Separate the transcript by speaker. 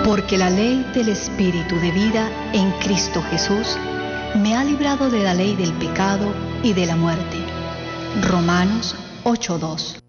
Speaker 1: Porque la ley del Espíritu de vida en Cristo Jesús me ha librado de la ley del pecado y de la muerte. Romanos 8:2.